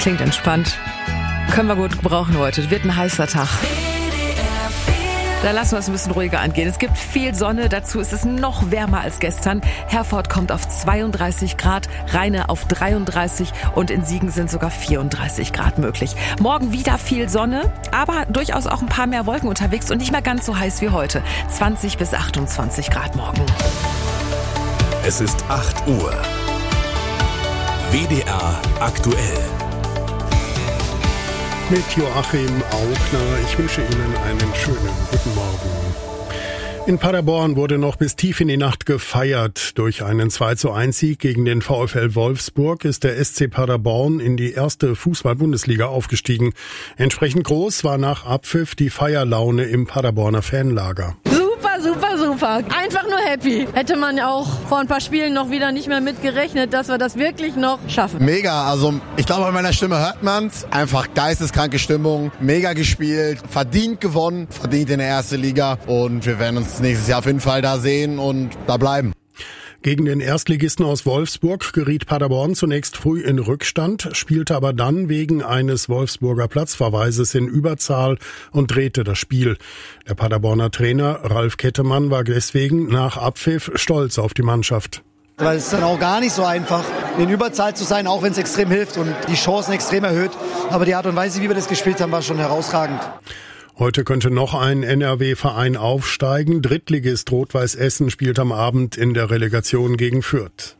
Klingt entspannt. Können wir gut gebrauchen heute. Wird ein heißer Tag. Da lassen wir es ein bisschen ruhiger angehen. Es gibt viel Sonne, dazu ist es noch wärmer als gestern. Herford kommt auf 32 Grad, Rheine auf 33 und in Siegen sind sogar 34 Grad möglich. Morgen wieder viel Sonne, aber durchaus auch ein paar mehr Wolken unterwegs und nicht mehr ganz so heiß wie heute. 20 bis 28 Grad morgen. Es ist 8 Uhr. WDR aktuell. Mit Joachim Augner. Ich wünsche Ihnen einen schönen guten Morgen. In Paderborn wurde noch bis tief in die Nacht gefeiert. Durch einen 2:1-Sieg gegen den VfL Wolfsburg ist der SC Paderborn in die erste Fußball-Bundesliga aufgestiegen. Entsprechend groß war nach Abpfiff die Feierlaune im Paderborner Fanlager. Super. Einfach nur happy. Hätte man ja auch vor ein paar Spielen noch wieder nicht mehr mit gerechnet, dass wir das wirklich noch schaffen. Mega, also ich glaube, an meiner Stimme hört man's. Einfach geisteskranke Stimmung, mega gespielt, verdient gewonnen, verdient in der ersten Liga und wir werden uns nächstes Jahr auf jeden Fall da sehen und da bleiben. Gegen den Erstligisten aus Wolfsburg geriet Paderborn zunächst früh in Rückstand, spielte aber dann wegen eines Wolfsburger Platzverweises in Überzahl und drehte das Spiel. Der Paderborner Trainer Ralf Kettemann war deswegen nach Abpfiff stolz auf die Mannschaft. Weil es ist dann auch gar nicht so einfach, in Überzahl zu sein, auch wenn es extrem hilft und die Chancen extrem erhöht. Aber die Art und Weise, wie wir das gespielt haben, war schon herausragend. Heute könnte noch ein NRW-Verein aufsteigen. Drittligist Rot-Weiß Essen spielt am Abend in der Relegation gegen Fürth.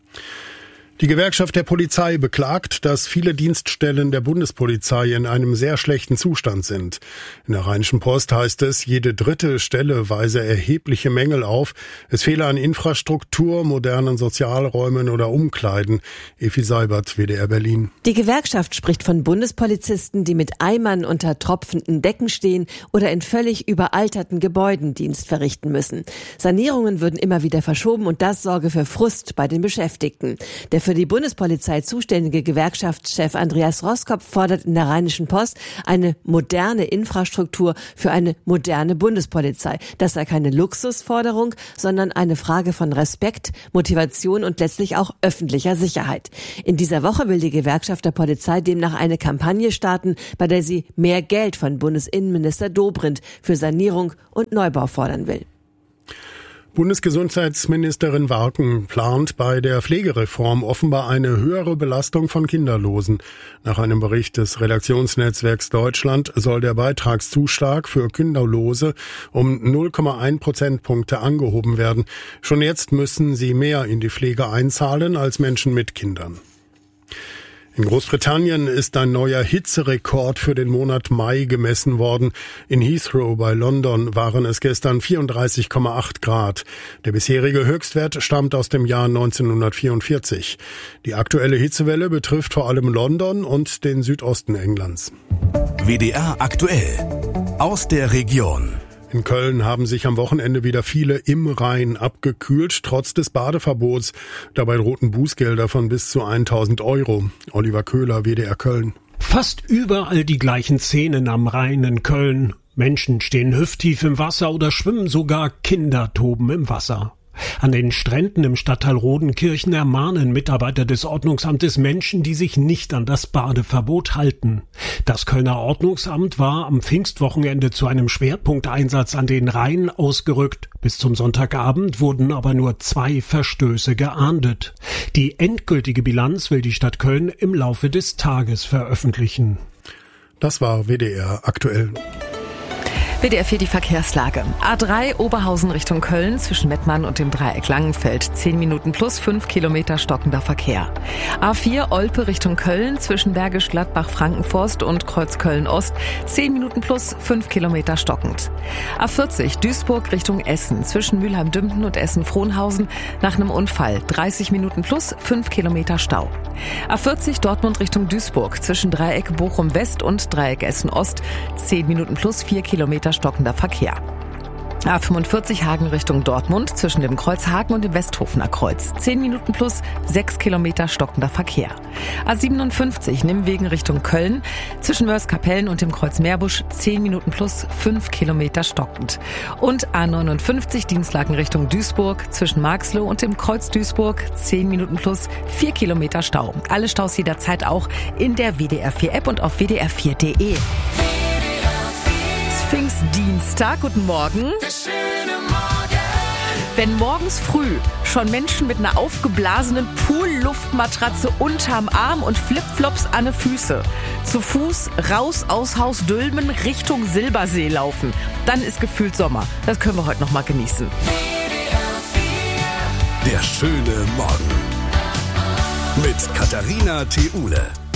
Die Gewerkschaft der Polizei beklagt, dass viele Dienststellen der Bundespolizei in einem sehr schlechten Zustand sind. In der Rheinischen Post heißt es, jede dritte Stelle weise erhebliche Mängel auf. Es fehle an Infrastruktur, modernen Sozialräumen oder Umkleiden. Effi Seibert, WDR Berlin. Die Gewerkschaft spricht von Bundespolizisten, die mit Eimern unter tropfenden Decken stehen oder in völlig überalterten Gebäuden Dienst verrichten müssen. Sanierungen würden immer wieder verschoben und das sorge für Frust bei den Beschäftigten. Der für die Bundespolizei zuständige Gewerkschaftschef Andreas Roskopf fordert in der Rheinischen Post eine moderne Infrastruktur für eine moderne Bundespolizei. Das sei keine Luxusforderung, sondern eine Frage von Respekt, Motivation und letztlich auch öffentlicher Sicherheit. In dieser Woche will die Gewerkschaft der Polizei demnach eine Kampagne starten, bei der sie mehr Geld von Bundesinnenminister Dobrindt für Sanierung und Neubau fordern will. Bundesgesundheitsministerin Warken plant bei der Pflegereform offenbar eine höhere Belastung von Kinderlosen. Nach einem Bericht des Redaktionsnetzwerks Deutschland soll der Beitragszuschlag für Kinderlose um 0,1 Prozentpunkte angehoben werden. Schon jetzt müssen sie mehr in die Pflege einzahlen als Menschen mit Kindern. In Großbritannien ist ein neuer Hitzerekord für den Monat Mai gemessen worden. In Heathrow bei London waren es gestern 34,8 Grad. Der bisherige Höchstwert stammt aus dem Jahr 1944. Die aktuelle Hitzewelle betrifft vor allem London und den Südosten Englands. WDR aktuell. Aus der Region. In Köln haben sich am Wochenende wieder viele im Rhein abgekühlt, trotz des Badeverbots. Dabei drohten Bußgelder von bis zu 1.000 €. Oliver Köhler, WDR Köln. Fast überall die gleichen Szenen am Rhein in Köln. Menschen stehen hüfttief im Wasser oder schwimmen, sogar Kinder toben im Wasser. An den Stränden im Stadtteil Rodenkirchen ermahnen Mitarbeiter des Ordnungsamtes Menschen, die sich nicht an das Badeverbot halten. Das Kölner Ordnungsamt war am Pfingstwochenende zu einem Schwerpunkteinsatz an den Rhein ausgerückt. Bis zum Sonntagabend wurden aber nur 2 Verstöße geahndet. Die endgültige Bilanz will die Stadt Köln im Laufe des Tages veröffentlichen. Das war WDR aktuell. WDR 4 die Verkehrslage. A3 Oberhausen Richtung Köln zwischen Mettmann und dem Dreieck Langenfeld. 10 Minuten plus 5 Kilometer stockender Verkehr. A4 Olpe Richtung Köln zwischen Bergisch Gladbach Frankenforst und Kreuz Köln Ost. 10 Minuten plus 5 Kilometer stockend. A40 Duisburg Richtung Essen zwischen Mülheim-Dümpten und Essen-Frohnhausen nach einem Unfall. 30 Minuten plus 5 Kilometer Stau. A40 Dortmund Richtung Duisburg zwischen Dreieck Bochum West und Dreieck Essen Ost. 10 Minuten plus 4 Kilometer stockender Verkehr. A45 Hagen Richtung Dortmund zwischen dem Kreuz Hagen und dem Westhofener Kreuz. 10 Minuten plus 6 Kilometer stockender Verkehr. A57 Nimwegen Richtung Köln zwischen Mörs-Kapellen und dem Kreuz Meerbusch. 10 Minuten plus 5 Kilometer stockend. Und A59 Dienstlaken Richtung Duisburg zwischen Marxloh und dem Kreuz Duisburg. 10 Minuten plus 4 Kilometer Stau. Alle Staus jederzeit auch in der WDR 4 App und auf wdr4.de. Pfingstdienstag, guten Morgen. Wenn morgens früh schon Menschen mit einer aufgeblasenen Poolluftmatratze unterm Arm und Flipflops an den Füßen zu Fuß raus aus Haus Dülmen Richtung Silbersee laufen, dann ist gefühlt Sommer. Das können wir heute noch mal genießen. Der schöne Morgen mit Katharina Theule.